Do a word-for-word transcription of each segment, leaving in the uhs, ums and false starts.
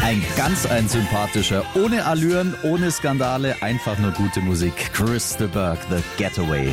Ein ganz ein sympathischer, ohne Allüren, ohne Skandale, einfach nur gute Musik. Chris de Burgh, The Getaway.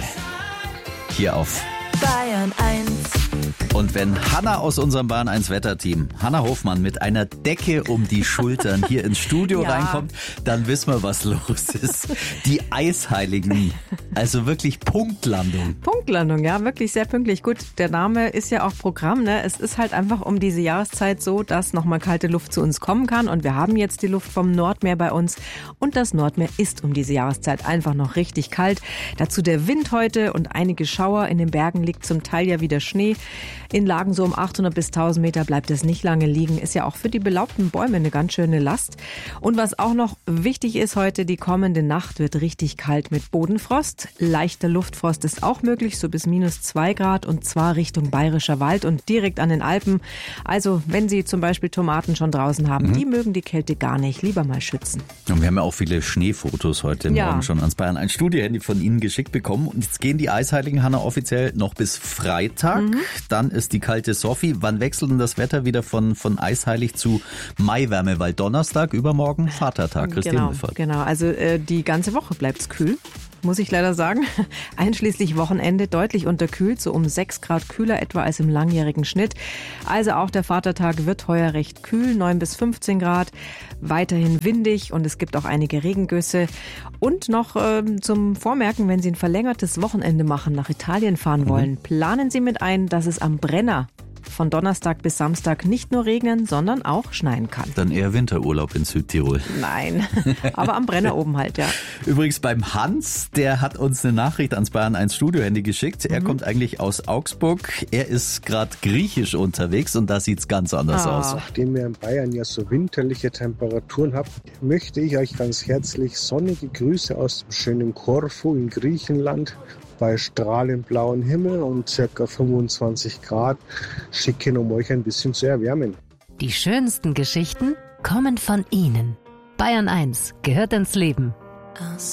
Hier auf Bayern eins. Und wenn Hanna aus unserem Bayern eins Wetterteam, Hanna Hofmann, mit einer Decke um die Schultern hier ins Studio ja. reinkommt, dann wissen wir, was los ist. Die Eisheiligen, also wirklich Punktlandung. Punktlandung, ja, wirklich sehr pünktlich. Gut, der Name ist ja auch Programm, ne? Es ist halt einfach um diese Jahreszeit so, dass nochmal kalte Luft zu uns kommen kann und wir haben jetzt die Luft vom Nordmeer bei uns und das Nordmeer ist um diese Jahreszeit einfach noch richtig kalt. Dazu der Wind heute und einige Schauer. In den Bergen liegt zum Teil ja wieder Schnee. In Lagen so um achthundert bis tausend Meter bleibt es nicht lange liegen. Ist ja auch für die belaubten Bäume eine ganz schöne Last. Und was auch noch wichtig ist heute, die kommende Nacht wird richtig kalt mit Bodenfrost. Leichter Luftfrost ist auch möglich, so bis minus zwei Grad und zwar Richtung Bayerischer Wald und direkt an den Alpen. Also wenn Sie zum Beispiel Tomaten schon draußen haben, mhm. die mögen die Kälte gar nicht, lieber mal schützen. Und wir haben ja auch viele Schneefotos heute ja. Morgen schon ans Bayern eins Studio-Handy von Ihnen geschickt bekommen. Und jetzt gehen die Eisheiligen, Hanna, offiziell noch bis Freitag. Mhm. Dann ist die kalte Sophie. Wann wechselt denn das Wetter wieder von, von eisheilig zu Maiwärme? Weil Donnerstag, übermorgen Vatertag, Christine Genau, Willfahrt. genau. Also äh, die ganze Woche bleibt's kühl, muss ich leider sagen. Einschließlich Wochenende deutlich unterkühlt, so um sechs Grad kühler etwa als im langjährigen Schnitt. Also auch der Vatertag wird heuer recht kühl, neun bis fünfzehn Grad, weiterhin windig und es gibt auch einige Regengüsse. Und noch äh, zum Vormerken, wenn Sie ein verlängertes Wochenende machen, nach Italien fahren wollen, mhm. planen Sie mit ein, dass es am Brenner von Donnerstag bis Samstag nicht nur regnen, sondern auch schneien kann. Dann eher Winterurlaub in Südtirol. Nein, aber am Brenner oben halt, ja. Übrigens beim Hans, der hat uns eine Nachricht ans Bayern eins Studio-Handy geschickt. Er mhm. kommt eigentlich aus Augsburg. Er ist gerade griechisch unterwegs und da sieht's ganz anders ah. aus. Nachdem wir in Bayern ja so winterliche Temperaturen haben, möchte ich euch ganz herzlich sonnige Grüße aus dem schönen Korfu in Griechenland bei strahlend blauem Himmel und ca. fünfundzwanzig Grad schicken, um euch ein bisschen zu erwärmen. Die schönsten Geschichten kommen von Ihnen. Bayern eins gehört ins Leben.